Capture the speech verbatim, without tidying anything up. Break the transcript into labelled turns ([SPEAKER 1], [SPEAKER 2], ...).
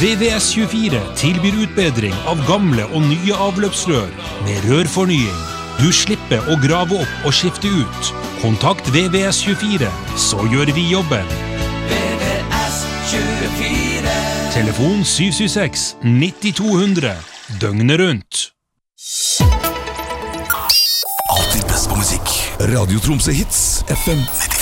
[SPEAKER 1] V V S tjuefire tilbyr utbedring av gamle og nye avløpsrør med rørfornying. Du slipper å grave opp og skifte ut. Kontakt V V S tjuefire, så gjør vi jobben.
[SPEAKER 2] V V S tjuefire.
[SPEAKER 1] Telefon sju sju seks ni to null null, døgnet rundt.
[SPEAKER 3] Alltid best på musikk. Radio Tromsø Hits, F M nittifem.